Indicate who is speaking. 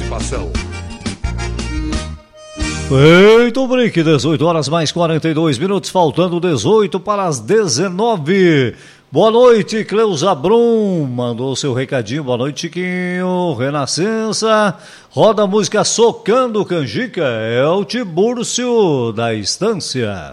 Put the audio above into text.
Speaker 1: participação.
Speaker 2: Feito o break, 18 horas mais 42 minutos, faltando 18 para as 19. Boa noite, Cleusa Brum, mandou seu recadinho, boa noite, Chiquinho, Renascença, roda a música Socando Canjica, é o Tibúrcio da Estância.